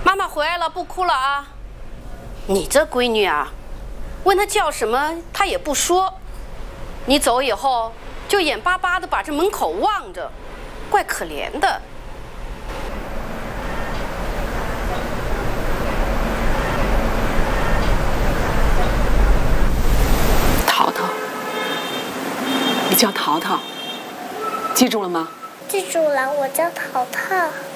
妈妈回来了，不哭了啊。你这闺女啊，问她叫什么，她也不说。你走以后，就眼巴巴的把这门口望着，怪可怜的。 淘淘，你叫淘淘，记住了吗？ 记住了，我叫淘淘。